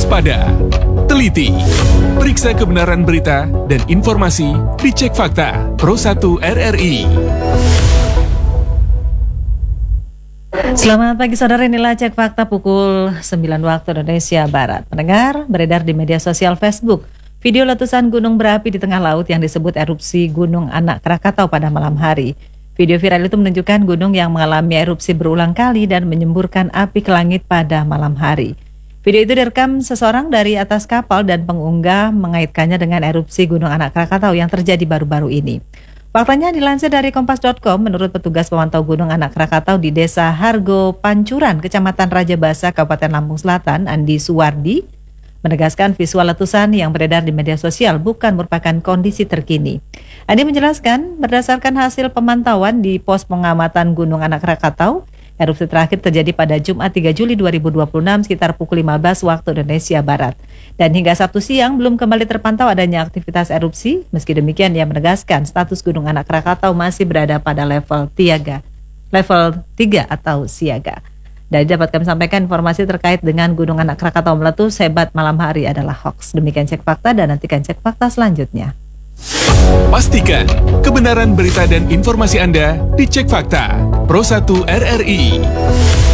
waspada, teliti, periksa kebenaran berita dan informasi di Cek Fakta Pro 1 RRI. Selamat pagi saudara, inilah Cek Fakta pukul 9 waktu Indonesia Barat. Pendengar, beredar di media sosial Facebook video letusan gunung berapi di tengah laut yang disebut erupsi Gunung Anak Krakatau pada malam hari. Video viral itu menunjukkan gunung yang mengalami erupsi berulang kali dan menyemburkan api ke langit pada malam hari. Video itu direkam seseorang dari atas kapal dan pengunggah mengaitkannya dengan erupsi Gunung Anak Krakatau yang terjadi baru-baru ini. Faktanya dilansir dari Kompas.com, menurut petugas pemantau Gunung Anak Krakatau di Desa Hargo Pancuran, Kecamatan Raja Basa, Kabupaten Lampung Selatan, Andi Suwardi, menegaskan visual letusan yang beredar di media sosial bukan merupakan kondisi terkini. Andi menjelaskan, berdasarkan hasil pemantauan di pos pengamatan Gunung Anak Krakatau, erupsi terakhir terjadi pada Jumat 3 Juli 2026 sekitar pukul 15 waktu Indonesia Barat. Dan hingga Sabtu siang belum kembali terpantau adanya aktivitas erupsi. Meski demikian, ia menegaskan status Gunung Anak Krakatau masih berada pada level 3 atau siaga. Dan dapat kami sampaikan informasi terkait dengan Gunung Anak Krakatau meletus hebat malam hari adalah hoax. Demikian Cek Fakta dan nantikan Cek Fakta selanjutnya. Pastikan kebenaran berita dan informasi Anda di Cek Fakta Pro 1 RRI.